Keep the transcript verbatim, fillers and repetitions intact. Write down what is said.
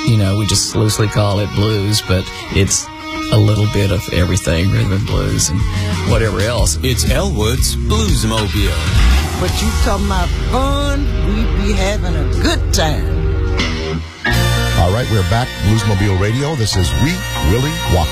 you know, we just loosely call it blues, but it's a little bit of everything, rhythm and blues and whatever else. It's Elwood's Bluesmobile. But you talking about fun, we be having a good time. All right, we're back. Bluesmobile Radio. This is Wee Willie Walker.